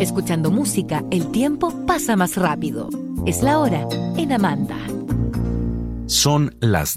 Escuchando música, el tiempo pasa más rápido. Es la hora en Amanda. Son las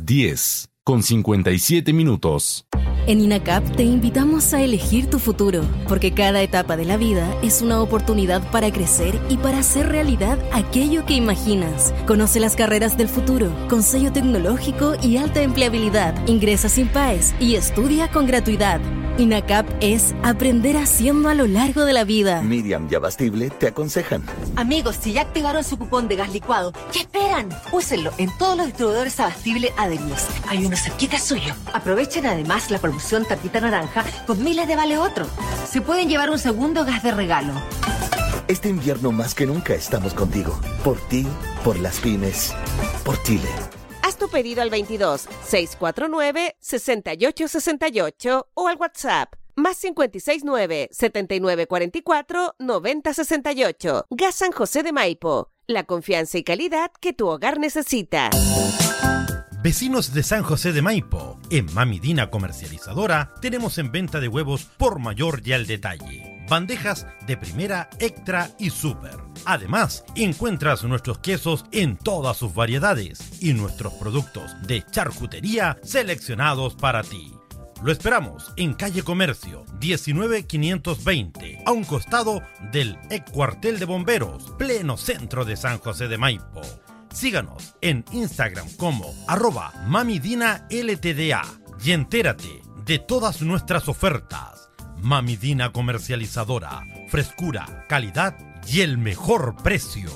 10:57. En INACAP te invitamos a elegir tu futuro, porque cada etapa de la vida es una oportunidad para crecer y para hacer realidad aquello que imaginas. Conoce las carreras del futuro, con sello tecnológico y alta empleabilidad. Ingresa sin PAES y estudia con gratuidad. INACAP es aprender haciendo a lo largo de la vida. Miriam y Abastible te aconsejan. Amigos, si ya activaron su cupón de gas licuado, ¿qué esperan? Úsenlo en todos los distribuidores Abastible adheridos. Hay uno cerquita suyo. Aprovechen además la promoción Tapita Naranja con miles de vale otro. Se pueden llevar un segundo gas de regalo. Este invierno más que nunca estamos contigo. Por ti, por las pymes, por Chile. Haz tu pedido al 22 649 6868 o al WhatsApp más 569 7944 9068. Gas San José de Maipo. La confianza y calidad que tu hogar necesita. Vecinos de San José de Maipo, en Mami Dina Comercializadora tenemos en venta de huevos por mayor y al detalle. Bandejas de primera, extra y super. Además, encuentras nuestros quesos en todas sus variedades y nuestros productos de charcutería seleccionados para ti. Lo esperamos en calle Comercio 19520, a un costado del ex cuartel de bomberos, pleno centro de San José de Maipo. Síganos en Instagram como @mamidinaltda y entérate de todas nuestras ofertas. Mami Dina Comercializadora, frescura, calidad y el mejor precio.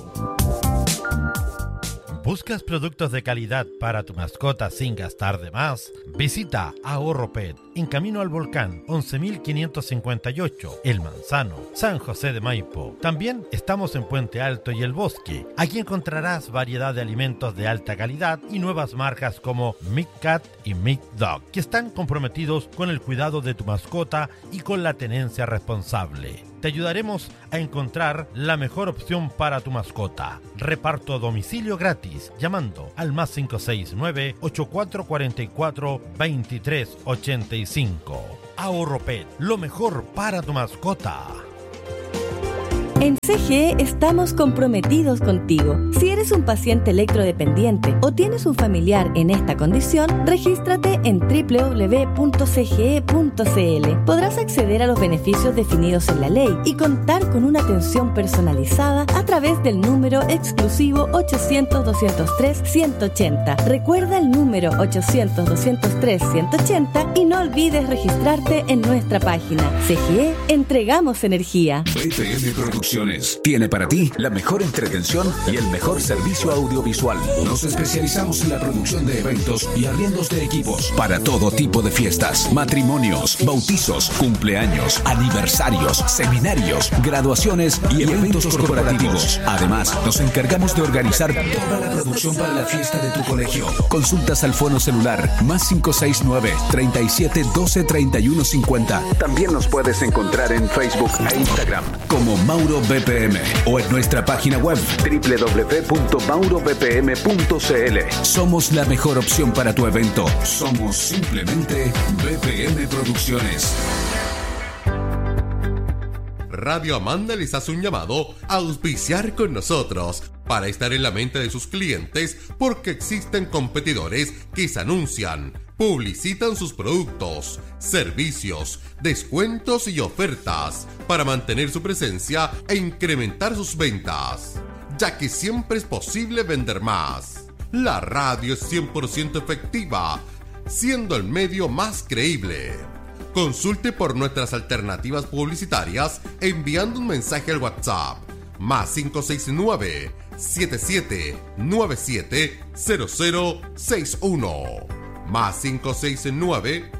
¿Buscas productos de calidad para tu mascota sin gastar de más? Visita Ahorro Pet en Camino al Volcán 11558, El Manzano, San José de Maipo. También estamos en Puente Alto y El Bosque. Aquí encontrarás variedad de alimentos de alta calidad y nuevas marcas como Meat Cat y Meat Dog, que están comprometidos con el cuidado de tu mascota y con la tenencia responsable. Te ayudaremos a encontrar la mejor opción para tu mascota. Reparto a domicilio gratis llamando al más 569-8444-2385. Ahorro Pet, lo mejor para tu mascota. En CGE estamos comprometidos contigo. Si eres un paciente electrodependiente o tienes un familiar en esta condición, regístrate en www.cge.cl. Podrás acceder a los beneficios definidos en la ley y contar con una atención personalizada a través del número exclusivo 800-203-180. Recuerda el número 800-203-180 y no olvides registrarte en nuestra página. CGE, entregamos energía. BPM Producciones tiene para ti la mejor entretención y el mejor servicio audiovisual. Nos especializamos en la producción de eventos y arriendos de equipos para todo tipo de fiestas, matrimonios, bautizos, cumpleaños, aniversarios, seminarios, graduaciones y eventos corporativos. Además, nos encargamos de organizar toda la producción para la fiesta de tu colegio. Consultas al fono celular más 569 37 12 31 50. También nos puedes encontrar en Facebook e Instagram como Mauro BPM o en nuestra página web www.maurobpm.cl. Somos la mejor opción para tu evento. Somos simplemente BPM Producciones. Radio Amanda les hace un llamado a auspiciar con nosotros para estar en la mente de sus clientes, porque existen competidores que se anuncian, publicitan sus productos, servicios, descuentos y ofertas para mantener su presencia e incrementar sus ventas, ya que siempre es posible vender más. La radio es 100% efectiva, siendo el medio más creíble. Consulte por nuestras alternativas publicitarias enviando un mensaje al WhatsApp más 569 7797 0061 más 569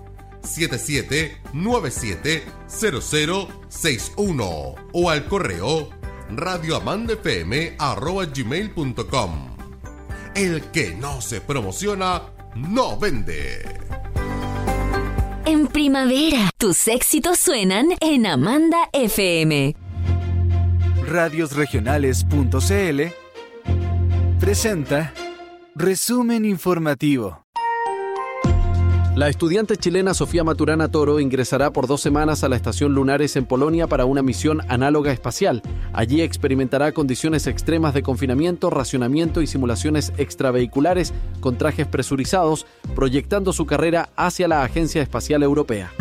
7797 0061 o al correo radioamandafm@gmail.com. El que no se promociona no vende. En primavera, tus éxitos suenan en Amanda FM. Radiosregionales.cl presenta Resumen Informativo. La estudiante chilena Sofía Maturana Toro ingresará por 2 semanas a la estación Lunares en Polonia para una misión análoga espacial. Allí experimentará condiciones extremas de confinamiento, racionamiento y simulaciones extravehiculares con trajes presurizados, proyectando su carrera hacia la Agencia Espacial Europea.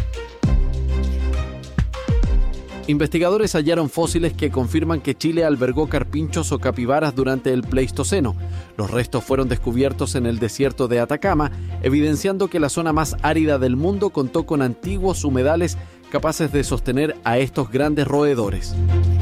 Investigadores hallaron fósiles que confirman que Chile albergó carpinchos o capibaras durante el Pleistoceno. Los restos fueron descubiertos en el desierto de Atacama, evidenciando que la zona más árida del mundo contó con antiguos humedales capaces de sostener a estos grandes roedores.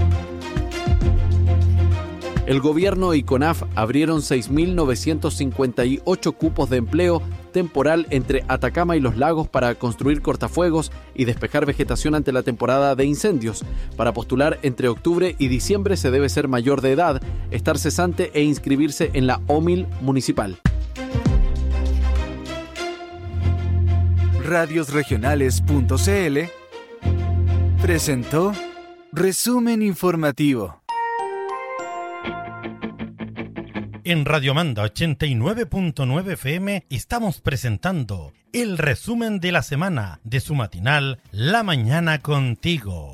El gobierno y CONAF abrieron 6.958 cupos de empleo temporal entre Atacama y Los Lagos para construir cortafuegos y despejar vegetación ante la temporada de incendios. Para postular entre octubre y diciembre se debe ser mayor de edad, estar cesante e inscribirse en la OMIL municipal. Radiosregionales.cl presentó Resumen Informativo. En Radio Manda 89.9 FM estamos presentando el resumen de la semana de su matinal La Mañana Contigo.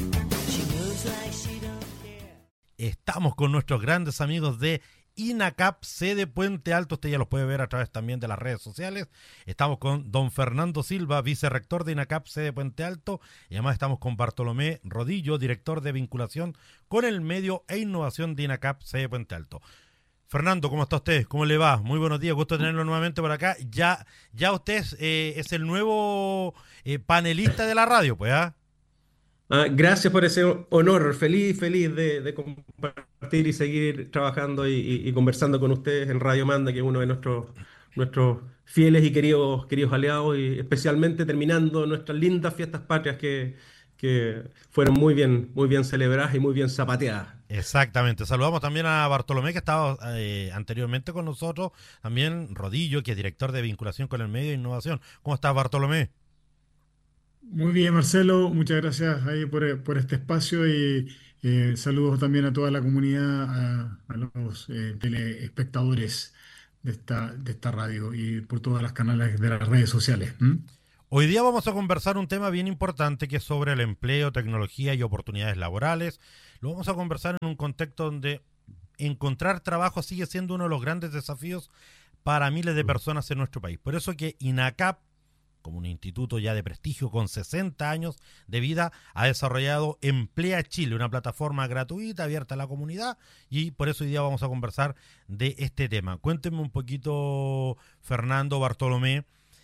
Estamos con nuestros grandes amigos de INACAP, sede Puente Alto. Usted ya los puede ver a través también de las redes sociales. Estamos con don Fernando Silva, vicerrector de INACAP, sede Puente Alto. Y además estamos con Bartolomé Rodillo, director de vinculación con el medio e innovación de INACAP, sede Puente Alto. Fernando, ¿cómo está usted? ¿Cómo le va? Muy buenos días, gusto tenerlo nuevamente por acá. Ya usted es el nuevo panelista de la radio, pues, ¿ah? Gracias por ese honor, feliz de compartir y seguir trabajando y conversando con ustedes en Radio Manda, que es uno de nuestros fieles y queridos aliados, y especialmente terminando nuestras lindas fiestas patrias que fueron muy bien celebradas y muy bien zapateadas. Exactamente. Saludamos también a Bartolomé, que estaba anteriormente con nosotros, también Rodillo, que es director de vinculación con el medio e innovación. ¿Cómo estás, Bartolomé? Muy bien, Marcelo, muchas gracias ahí por este espacio y saludos también a toda la comunidad, a los telespectadores de esta radio y por todas las canales de las redes sociales. Hoy día vamos a conversar un tema bien importante que es sobre el empleo, tecnología y oportunidades laborales. Lo vamos a conversar en un contexto donde encontrar trabajo sigue siendo uno de los grandes desafíos para miles de personas en nuestro país. Por eso que INACAP, como un instituto ya de prestigio con 60 años de vida, ha desarrollado Emplea Chile, una plataforma gratuita abierta a la comunidad, y por eso hoy día vamos a conversar de este tema. Cuéntenme un poquito, Fernando, Bartolomé,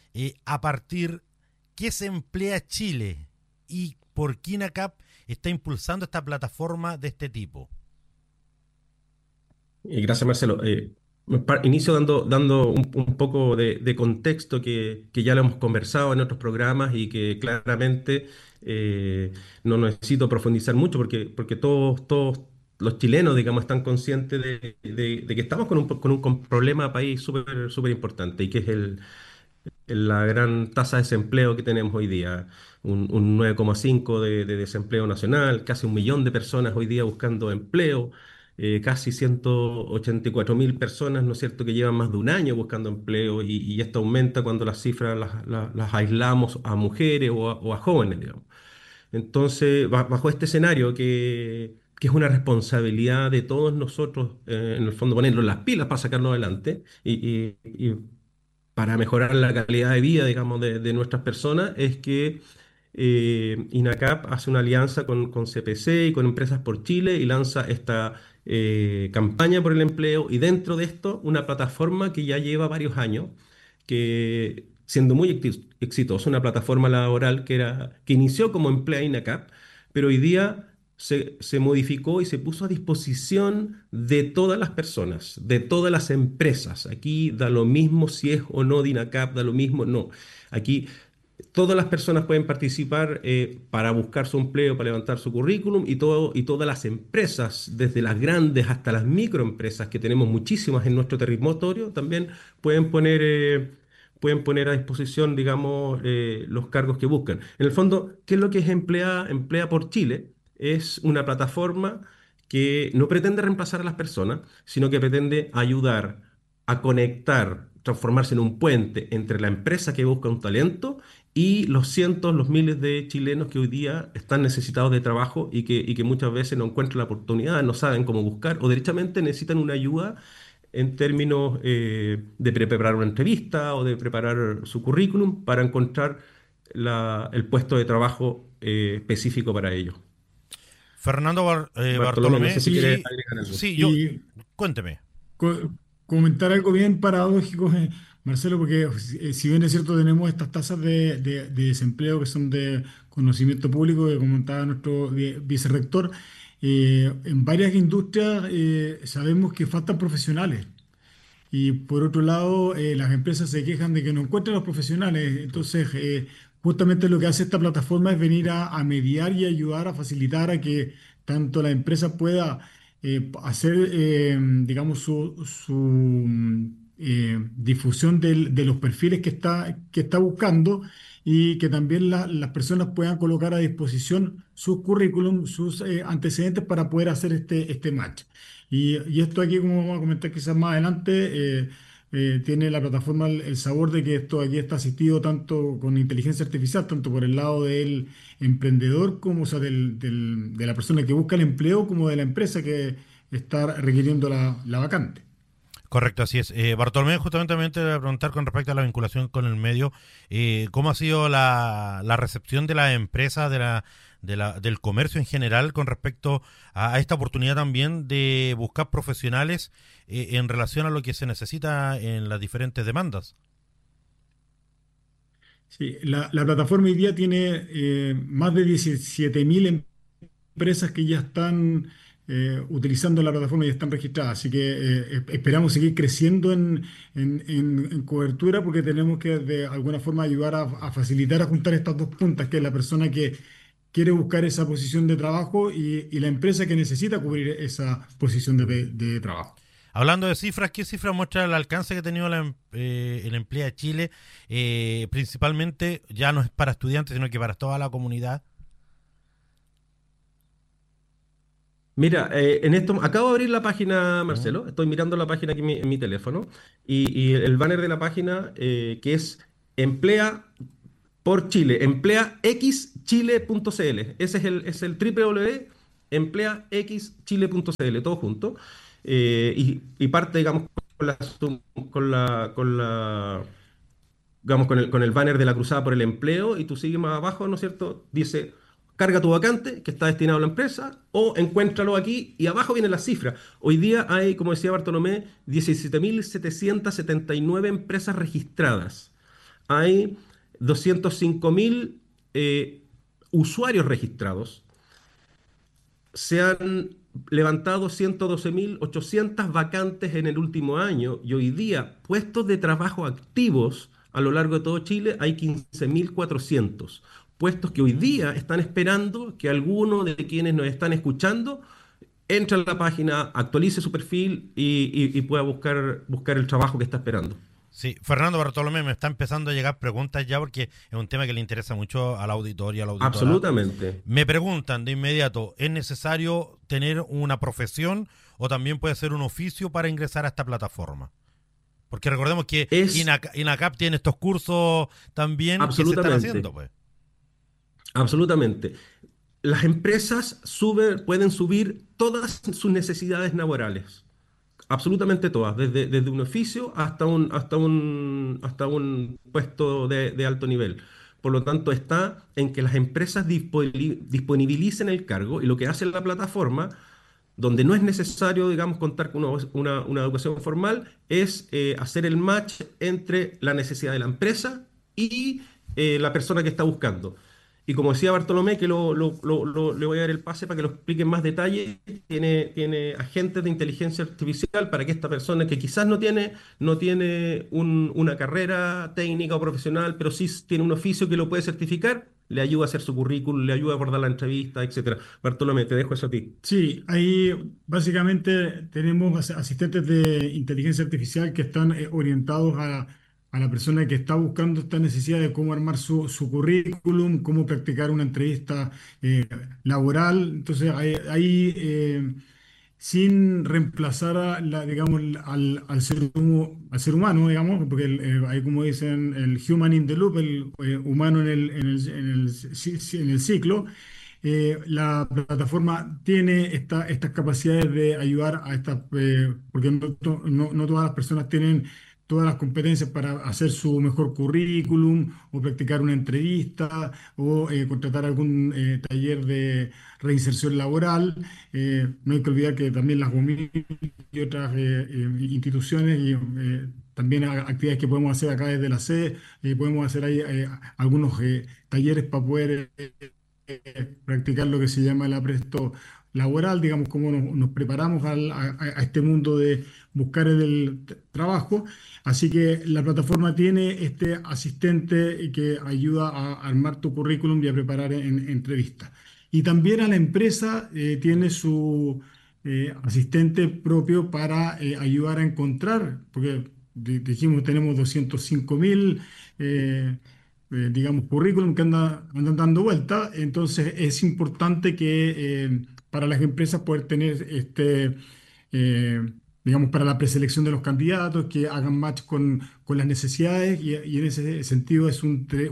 ¿qué se Emplea Chile y por qué INACAP está impulsando esta plataforma de este tipo? Gracias, Marcelo. Inicio dando un poco de contexto que ya lo hemos conversado en otros programas y que claramente no necesito profundizar mucho porque todos los chilenos, digamos, están conscientes de que estamos con un problema país súper importante, y que es la gran tasa de desempleo que tenemos hoy día, un 9,5 de desempleo nacional, casi 1 millón de personas hoy día buscando empleo, casi 184.000 personas, ¿no es cierto?, que llevan más de un año buscando empleo, y esto aumenta cuando las cifras las aislamos a mujeres o a jóvenes, digamos. Entonces, bajo este escenario que es una responsabilidad de todos nosotros, en el fondo ponernos las pilas para sacarnos adelante y para mejorar la calidad de vida, digamos, de nuestras personas, es que INACAP hace una alianza con CPC y con Empresas por Chile y lanza esta campaña por el empleo, y dentro de esto una plataforma que ya lleva varios años, que siendo muy exitosa, una plataforma laboral que inició como Emplea INACAP, pero hoy día se modificó y se puso a disposición de todas las personas, de todas las empresas. Aquí da lo mismo si es o no de INACAP, da lo mismo, no. Aquí todas las personas pueden participar para buscar su empleo, para levantar su currículum, y todas las empresas, desde las grandes hasta las microempresas, que tenemos muchísimas en nuestro territorio, también pueden poner a disposición, digamos, los cargos que buscan. En el fondo, ¿qué es lo que es Emplea por Chile? Es una plataforma que no pretende reemplazar a las personas, sino que pretende ayudar a conectar transformarse en un puente entre la empresa que busca un talento y los cientos, los miles de chilenos que hoy día están necesitados de trabajo y que muchas veces no encuentran la oportunidad, no saben cómo buscar o derechamente necesitan una ayuda en términos de preparar una entrevista o de preparar su currículum para encontrar el puesto de trabajo específico para ellos. Fernando Bartolomé, Bartolomé, no sé si quiere agregar algo. sí, cuénteme. Comentar algo bien paradójico, Marcelo, porque si bien es cierto, tenemos estas tasas de desempleo que son de conocimiento público, que comentaba nuestro vicerrector, en varias industrias sabemos que faltan profesionales. Y por otro lado, las empresas se quejan de que no encuentran los profesionales. Entonces, justamente lo que hace esta plataforma es venir a mediar y ayudar a facilitar a que tanto la empresa pueda hacer, digamos, su difusión de los perfiles que está buscando y que también las personas puedan colocar a disposición sus currículum, sus antecedentes para poder hacer este match. Y esto aquí, como vamos a comentar quizás más adelante, tiene la plataforma el sabor de que esto aquí está asistido tanto con inteligencia artificial, tanto por el lado del emprendedor como, o sea, de la persona que busca el empleo, como de la empresa que está requiriendo la vacante. Correcto, así es. Bartolomé, justamente me voy a preguntar con respecto a la vinculación con el medio, ¿cómo ha sido la recepción de la empresa, del comercio en general con respecto a esta oportunidad también de buscar profesionales en relación a lo que se necesita en las diferentes demandas? Sí, la plataforma hoy día tiene más de 17.000 empresas que ya están utilizando la plataforma y están registradas. Así que esperamos seguir creciendo en cobertura porque tenemos que de alguna forma ayudar a facilitar, a juntar estas dos puntas, que es la persona que quiere buscar esa posición de trabajo y la empresa que necesita cubrir esa posición de trabajo. Hablando de cifras, ¿qué cifras muestra el alcance que ha tenido el Emplea Chile? Principalmente, ya no es para estudiantes, sino que para toda la comunidad. Mira, en esto acabo de abrir la página, Marcelo. Estoy mirando la página aquí en mi teléfono. Y el banner de la página, que es Emplea por Chile, empleaxchile.cl. Ese es el www.empleaxchile.cl, todo junto. Y parte, digamos, digamos, con el banner de la Cruzada por el Empleo, y tú sigues más abajo, ¿no es cierto? Dice, carga tu vacante, que está destinado a la empresa, o encuéntralo aquí, y abajo vienen las cifras. Hoy día hay, como decía Bartolomé, 17.779 empresas registradas. Hay 205.000 usuarios registrados. Se han levantado 112.800 vacantes en el último año, y hoy día puestos de trabajo activos a lo largo de todo Chile hay 15.400. Puestos que hoy día están esperando que alguno de quienes nos están escuchando entre a la página, actualice su perfil y pueda buscar el trabajo que está esperando. Sí, Fernando Bartolomé, me está empezando a llegar preguntas ya porque es un tema que le interesa mucho al auditorio y a la auditora. Absolutamente. Me preguntan de inmediato, ¿es necesario tener una profesión o también puede ser un oficio para ingresar a esta plataforma? Porque recordemos que INACAP tiene estos cursos también que se están haciendo, pues. Absolutamente. Las empresas pueden subir todas sus necesidades laborales. Absolutamente todas, desde un oficio hasta un puesto de alto nivel. Por lo tanto, está en que las empresas disponibilicen el cargo, y lo que hace la plataforma, donde no es necesario, digamos, contar con una educación formal, es hacer el match entre la necesidad de la empresa y la persona que está buscando. Y como decía Bartolomé, que le voy a dar el pase para que lo explique en más detalle, tiene agentes de inteligencia artificial para que esta persona que quizás no tiene una carrera técnica o profesional, pero sí tiene un oficio que lo puede certificar, le ayuda a hacer su currículum, le ayuda a abordar la entrevista, etcétera. Bartolomé, te dejo eso a ti. Sí, ahí básicamente tenemos asistentes de inteligencia artificial que están orientados a la persona que está buscando esta necesidad de cómo armar su currículum, cómo practicar una entrevista laboral. Entonces, ahí sin reemplazar digamos, al ser humano, digamos, porque hay como dicen el human in the loop, el humano en el ciclo. La plataforma tiene estas capacidades de ayudar a estas, porque no todas las personas tienen todas las competencias para hacer su mejor currículum o practicar una entrevista o contratar algún taller de reinserción laboral. No hay que olvidar que también las UOMI y otras instituciones y también actividades que podemos hacer acá desde la sede, podemos hacer ahí algunos talleres para poder practicar lo que se llama el apresto laboral, digamos, cómo nos preparamos a este mundo de buscar el trabajo. Así que la plataforma tiene este asistente que ayuda a armar tu currículum y a preparar entrevistas. Y también a la empresa tiene su asistente propio para ayudar a encontrar, porque dijimos tenemos 205.000 digamos, currículum que andan dando vuelta. Entonces es importante que para las empresas poder tener digamos, para la preselección de los candidatos, que hagan match con las necesidades y en ese sentido es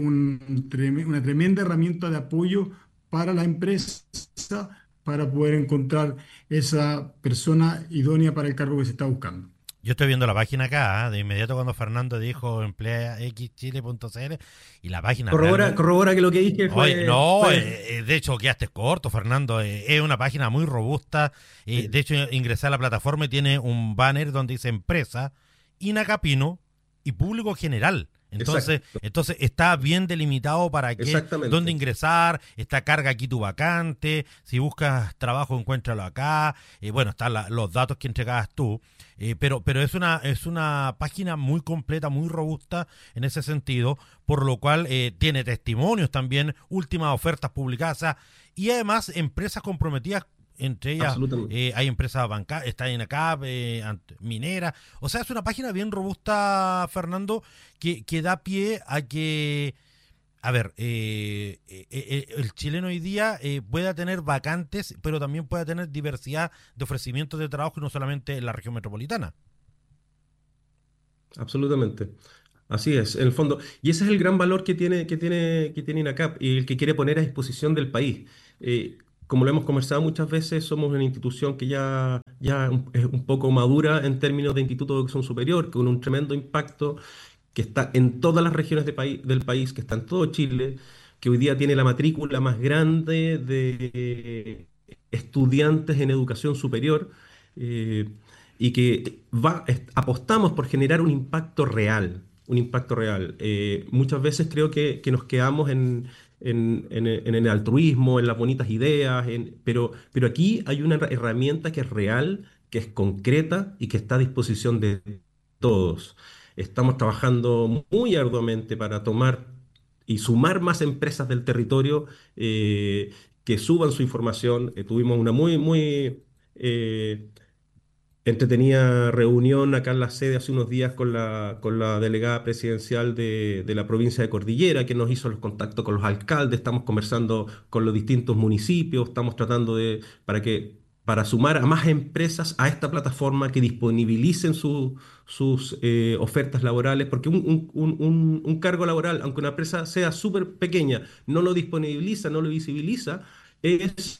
una tremenda herramienta de apoyo para la empresa para poder encontrar esa persona idónea para el cargo que se está buscando. Yo estoy viendo la página acá, de inmediato cuando Fernando dijo empleaxchile.cl y la página... Corrobora que lo que dije fue... de hecho quedaste corto, Fernando. Es una página muy robusta. De hecho, ingresé a la plataforma y tiene un banner donde dice empresa, INACAPINO y público general. Entonces está bien delimitado para qué, dónde ingresar, está carga aquí tu vacante, si buscas trabajo encuéntralo acá, bueno, están los datos que entregabas tú, pero es una página muy completa, muy robusta en ese sentido, por lo cual tiene testimonios también, últimas ofertas publicadas y además empresas comprometidas. Entre ellas hay empresas bancarias, está INACAP, minera. O sea, es una página bien robusta, Fernando, que da pie a que, a ver, el chileno hoy día pueda tener vacantes, pero también pueda tener diversidad de ofrecimientos de trabajo, y no solamente en la región metropolitana. Absolutamente. Así es, en el fondo. Y ese es el gran valor que tiene INACAP y el que quiere poner a disposición del país. Como lo hemos conversado muchas veces, somos una institución que ya es un poco madura en términos de instituto de educación superior, con un tremendo impacto, que está en todas las regiones del país, que está en todo Chile, que hoy día tiene la matrícula más grande de estudiantes en educación superior, y que apostamos por generar un impacto real. Muchas veces creo que nos quedamos en el altruismo, en las bonitas ideas, pero aquí hay una herramienta que es real, que es concreta y que está a disposición de todos. Estamos trabajando muy arduamente para tomar y sumar más empresas del territorio que suban su información. Tuvimos una muy entretenida reunión acá en la sede hace unos días con la delegada presidencial de la provincia de Cordillera, que nos hizo los contactos con los alcaldes. Estamos conversando con los distintos municipios, estamos tratando para sumar a más empresas a esta plataforma que disponibilicen sus ofertas laborales, porque un cargo laboral, aunque una empresa sea súper pequeña, no lo disponibiliza, no lo visibiliza, es...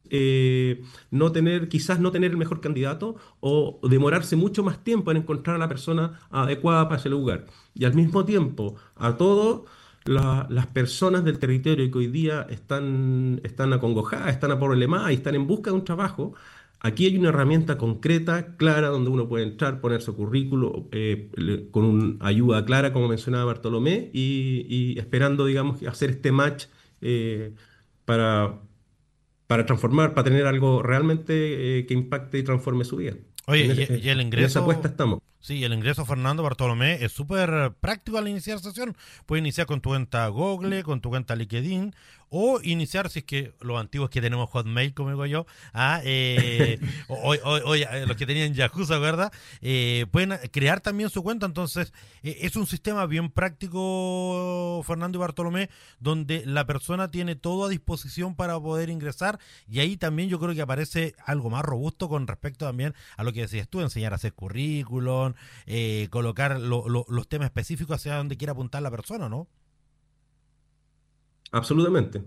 quizás no tener el mejor candidato o demorarse mucho más tiempo en encontrar a la persona adecuada para ese lugar. Y al mismo tiempo, a todas las personas del territorio que hoy día están acongojadas, están aproblemadas y están en busca de un trabajo, aquí hay una herramienta concreta, clara, donde uno puede entrar, poner su currículo con una ayuda clara, como mencionaba Bartolomé, y esperando, digamos, hacer este match para transformar, para tener algo realmente que impacte y transforme su vida. Oye, y el ingreso... En esa apuesta estamos. Sí, el ingreso, Fernando Bartolomé, es súper práctico al iniciar sesión. Puedes iniciar con tu cuenta Google, con tu cuenta LinkedIn, o iniciar, si es que los antiguos que tenemos Hotmail, como digo yo, los que tenían Yahoo, ¿se acuerda? Pueden crear también su cuenta. Entonces, es un sistema bien práctico, Fernando y Bartolomé, donde la persona tiene todo a disposición para poder ingresar, y ahí también yo creo que aparece algo más robusto con respecto también a lo que decías tú, enseñar a hacer currículum, colocar los temas específicos hacia donde quiera apuntar la persona, ¿no? Absolutamente.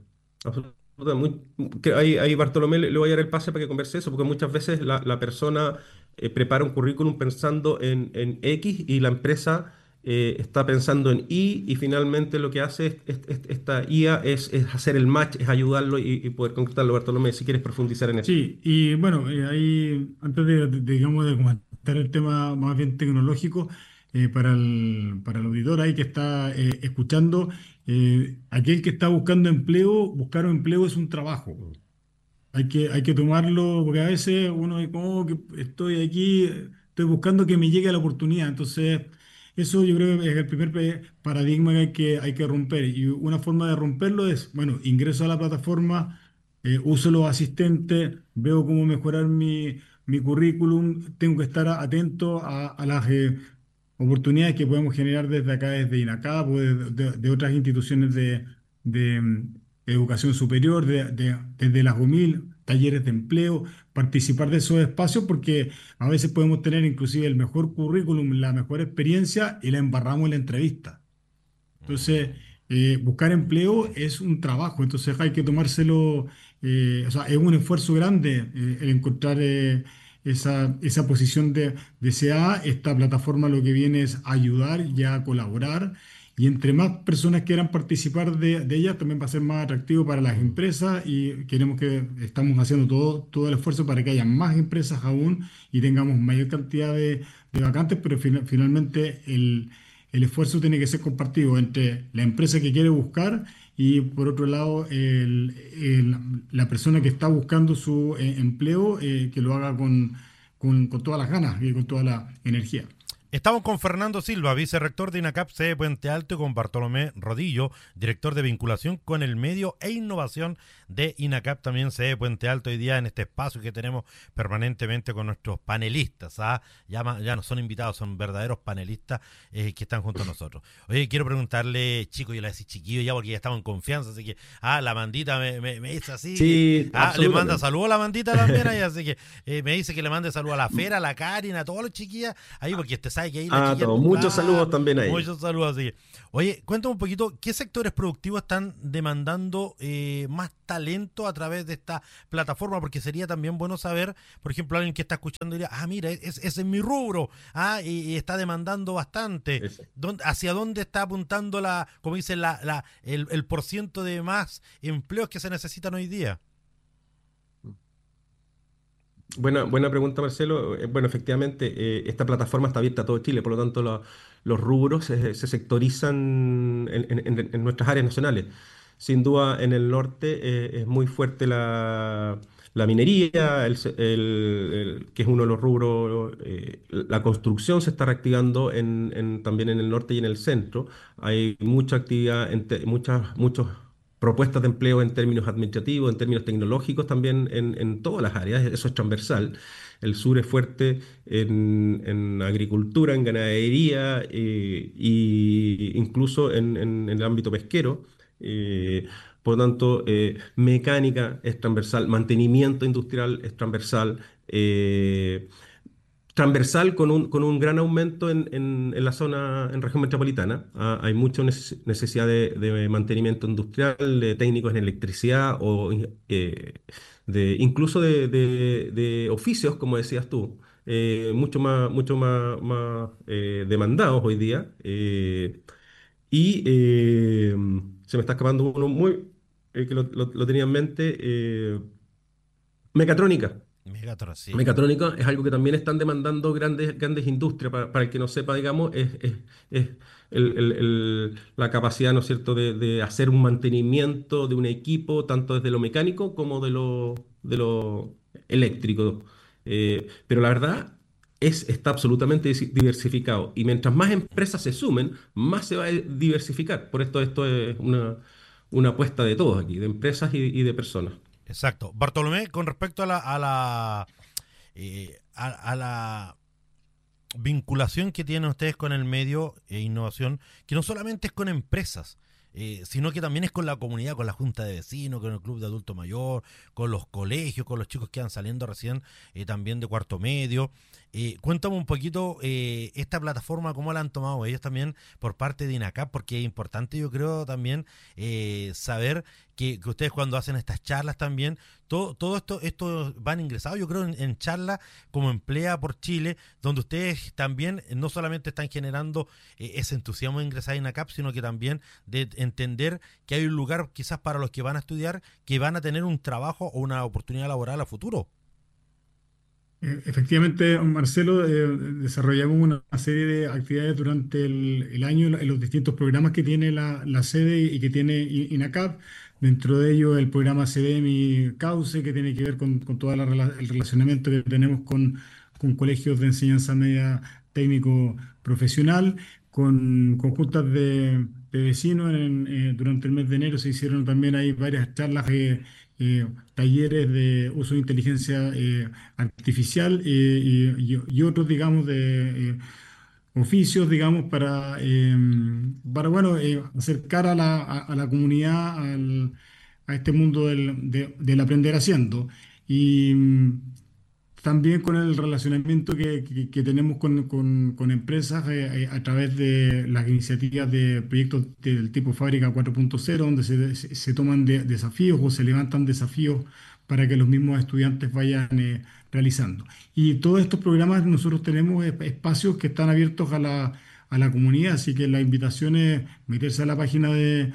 Ahí Bartolomé le voy a dar el pase para que converse eso, porque muchas veces la persona prepara un currículum pensando en X y la empresa está pensando en Y, y finalmente lo que hace esta IA es hacer el match, es ayudarlo y poder concretarlo. Bartolomé, si quieres profundizar en eso. Sí, y bueno, ahí antes digamos, de comentar el tema más bien tecnológico, para el auditor ahí que está escuchando, aquel que está buscando empleo, buscar un empleo es un trabajo. Hay que tomarlo, porque a veces uno dice, oh, que estoy aquí, estoy buscando que me llegue la oportunidad. Entonces, eso yo creo que es el primer paradigma que hay que romper. Y una forma de romperlo es, bueno, ingreso a la plataforma, uso los asistentes, veo cómo mejorar mi currículum, tengo que estar atento a las oportunidades que podemos generar desde acá, desde INACAP o de otras instituciones de educación superior, desde las UMIL, talleres de empleo, participar de esos espacios, porque a veces podemos tener inclusive el mejor currículum, la mejor experiencia y la embarramos en la entrevista. Entonces, buscar empleo es un trabajo, entonces hay que tomárselo, o sea, es un esfuerzo grande el encontrar esa posición de CA. Esta plataforma lo que viene es ayudar y a colaborar, y entre más personas quieran participar de ella, también va a ser más atractivo para las empresas, y estamos haciendo todo el esfuerzo para que haya más empresas aún y tengamos mayor cantidad de vacantes, pero finalmente el esfuerzo tiene que ser compartido entre la empresa que quiere buscar y, por otro lado, la persona que está buscando su empleo, que lo haga con todas las ganas y con toda la energía. Estamos con Fernando Silva, vicerrector de INACAP sede Puente Alto, y con Bartolomé Rodillo, director de vinculación con el medio e innovación de INACAP, también sede Puente Alto, hoy día en este espacio que tenemos permanentemente con nuestros panelistas. Ya no son invitados, son verdaderos panelistas que están junto a nosotros. Oye, quiero preguntarle, chico, yo le decía chiquillo ya porque ya estamos en confianza, así que la Mandita me dice así. Sí, le manda saludos a la Mandita también ahí, así que me dice que le mande saludos a la Fera, a la Karin, a todos los chiquillas ahí, porque sabe que ahí la chiquilla, muchos saludos también ahí. Muchos saludos, así. Oye, cuéntame un poquito, ¿qué sectores productivos están demandando más talento a través de esta plataforma? Porque sería también bueno saber, por ejemplo, alguien que está escuchando diría, mira, ese es mi rubro, y está demandando bastante. ¿Hacia dónde está apuntando como dicen, el porciento de más empleos que se necesitan hoy día? Buena pregunta, Marcelo. Bueno, efectivamente, esta plataforma está abierta a todo Chile, por lo tanto los rubros se sectorizan en nuestras áreas nacionales. Sin duda, en el norte es muy fuerte la minería, que es uno de los rubros. La construcción se está reactivando también en el norte y en el centro. Hay mucha actividad, muchos propuestas de empleo en términos administrativos, en términos tecnológicos también en todas las áreas. Eso es transversal. El sur es fuerte en agricultura, en ganadería, e incluso en el ámbito pesquero. Por lo tanto, mecánica es transversal, mantenimiento industrial es transversal. Transversal con un gran aumento en la zona, en región metropolitana. Hay mucha necesidad de mantenimiento industrial, de técnicos en electricidad o incluso de oficios, como decías tú, mucho más demandados hoy día. Se me está escapando uno que lo tenía en mente, mecatrónica. Sí. Mecatrónica es algo que también están demandando grandes industrias. Para el que no sepa, digamos, es la capacidad, ¿no es cierto?, de hacer un mantenimiento de un equipo, tanto desde lo mecánico como de lo eléctrico. Pero la verdad está absolutamente diversificado. Y mientras más empresas se sumen, más se va a diversificar. Por esto es una apuesta de todos aquí, de empresas y de personas. Exacto. Bartolomé, con respecto a la vinculación que tienen ustedes con el medio e innovación, que no solamente es con empresas, sino que también es con la comunidad, con la junta de vecinos, con el club de adulto mayor, con los colegios, con los chicos que van saliendo recién también de cuarto medio. Cuéntame un poquito esta plataforma, cómo la han tomado ellos también por parte de INACAP, porque es importante, yo creo, también saber que ustedes cuando hacen estas charlas también, todo esto van ingresados, yo creo, en charlas como Emplea por Chile, donde ustedes también no solamente están generando ese entusiasmo de ingresar a INACAP, sino que también de entender que hay un lugar quizás para los que van a estudiar, que van a tener un trabajo o una oportunidad laboral a futuro. Efectivamente, Marcelo, desarrollamos una serie de actividades durante el año en los distintos programas que tiene la sede y que tiene INACAP. Dentro de ello, el programa CDEMI Cauce, que tiene que ver con todo el relacionamiento que tenemos con colegios de enseñanza media técnico profesional, con juntas de vecinos. Durante el mes de enero se hicieron también ahí varias charlas, talleres de uso de inteligencia artificial y otros, digamos, de oficios, digamos, para bueno, acercar a la comunidad a este mundo del aprender haciendo. Y también con el relacionamiento que tenemos con empresas a través de las iniciativas de proyectos del tipo Fábrica 4.0, donde se toman desafíos o se levantan desafíos para que los mismos estudiantes vayan realizando. Y todos estos programas nosotros tenemos espacios que están abiertos a la comunidad, así que la invitación es meterse a la página de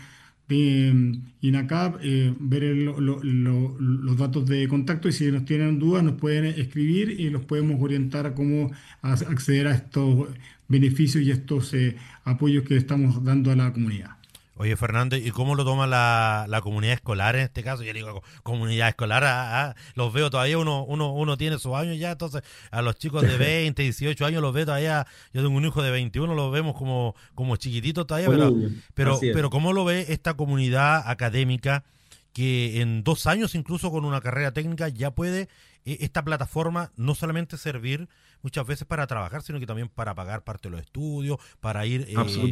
INACAP, ver los datos de contacto, y si nos tienen dudas nos pueden escribir y los podemos orientar a cómo acceder a estos beneficios y estos apoyos que estamos dando a la comunidad. Oye, Fernando, ¿y cómo lo toma la comunidad escolar en este caso? Yo digo comunidad escolar, los veo todavía, uno tiene sus años ya, entonces a los chicos de 20, 18 años los veo todavía. Yo tengo un hijo de 21, los vemos como chiquititos todavía, pero ¿cómo lo ve esta comunidad académica que en 2 años, incluso con una carrera técnica, ya puede esta plataforma no solamente servir muchas veces para trabajar, sino que también para pagar parte de los estudios, para ir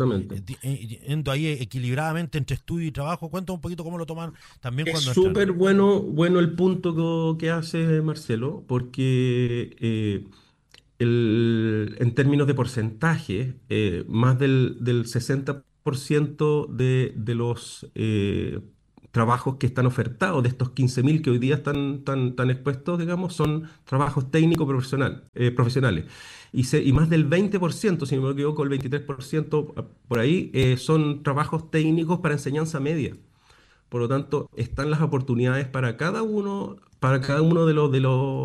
yendo ahí equilibradamente entre estudio y trabajo? Cuéntame un poquito cómo lo toman también cuando entran. Es súper bueno el punto que hace Marcelo, porque en términos de porcentaje, más del 60% de los trabajos que están ofertados, de estos 15.000 que hoy día están expuestos, digamos, son trabajos profesionales. Y más del 20%, si no me equivoco, el 23% por ahí, son trabajos técnicos para enseñanza media. Por lo tanto, están las oportunidades para cada uno de los